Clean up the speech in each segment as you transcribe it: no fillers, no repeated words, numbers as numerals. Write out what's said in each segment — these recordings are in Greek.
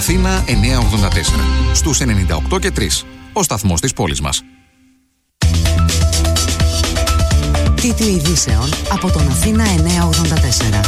Αθήνα 984. Στους 98 και 3. Ο σταθμός της πόλης μας. Τίτλοι ειδήσεων από τον Αθήνα 984.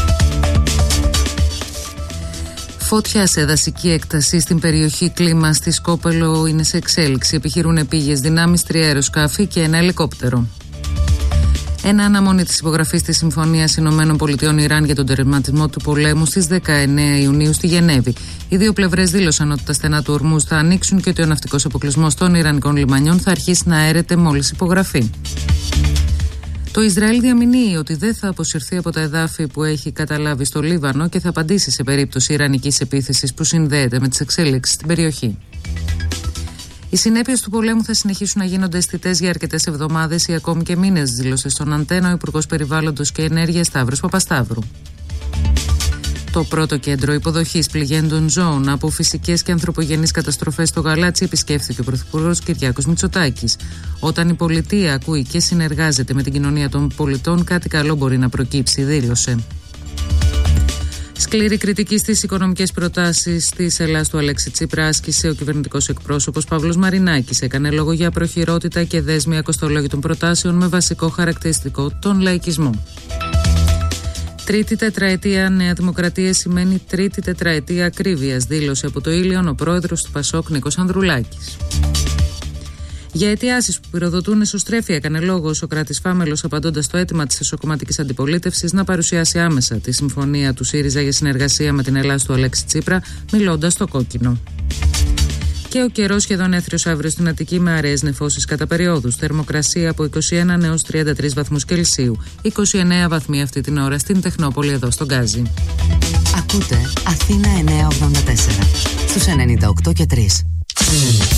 Φώτια σε δασική έκταση στην περιοχή Κλίμα στη Σκόπελο είναι σε εξέλιξη. Επιχειρούν επίγειες δυνάμεις, 3 αεροσκάφη και 1 ελικόπτερο. Ένα αναμονή της υπογραφής της Συμφωνίας ΗΠΑ-Ιράν για τον τερματισμό του πολέμου στις 19 Ιουνίου στη Γενέβη. Οι δύο πλευρές δήλωσαν ότι τα στενά του Ορμούζ θα ανοίξουν και ότι ο ναυτικός αποκλεισμός των Ιρανικών λιμανιών θα αρχίσει να αέρεται μόλις υπογραφεί. Το Ισραήλ διαμηνύει ότι δεν θα αποσυρθεί από τα εδάφη που έχει καταλάβει στο Λίβανο και θα απαντήσει σε περίπτωση ιρανικής επίθεσης που συνδέεται με τις εξέλιξεις στην περιοχή. Οι συνέπειες του πολέμου θα συνεχίσουν να γίνονται αισθητές για αρκετές εβδομάδες ή ακόμη και μήνες, δήλωσε στον Αντένα ο Υπουργός Περιβάλλοντος και Ενέργειας Σταύρος Παπασταύρου. Το πρώτο κέντρο υποδοχής πληγέντων ζώων από φυσικές και ανθρωπογενείς καταστροφές στο Γαλάτσι επισκέφθηκε ο Πρωθυπουργός Κυριάκος Μητσοτάκης. Όταν η πολιτεία ακούει και συνεργάζεται με την κοινωνία των πολιτών, κάτι καλό μπορεί να προκύψει, δήλωσε. Σκληρή κριτική στις οικονομικές προτάσεις της Ελλάδας του Αλέξη Τσίπρα άσκησε ο κυβερνητικός εκπρόσωπος Παύλος Μαρινάκης. Έκανε λόγο για προχειρότητα και δέσμια ακοστολόγητων προτάσεων με βασικό χαρακτηριστικό τον λαϊκισμό. Τρίτη τετραετία Νέα Δημοκρατία σημαίνει τρίτη τετραετία ακρίβειας, δήλωσε από το Ήλιον ο πρόεδρος του Πασόκ Νίκος Ανδρουλάκης. Για αιτιάσεις που πυροδοτούν εσωστρέφεια έκανε λόγο ο Σωκράτης Φάμελος, απαντώντας στο αίτημα της εσωκομματικής αντιπολίτευσης να παρουσιάσει άμεσα τη συμφωνία του ΣΥΡΙΖΑ για συνεργασία με την Ελλάδα του Αλέξη Τσίπρα, μιλώντας στο κόκκινο. Και ο καιρός σχεδόν έθριος αύριο στην Αττική με αραιές νεφώσεις κατά περιόδους. Θερμοκρασία από 21 έως 33 βαθμούς Κελσίου. 29 βαθμοί αυτή την ώρα στην Τεχνόπολη εδώ στον Γκάζι. Ακούτε Αθήνα 984 στους 98 και 3.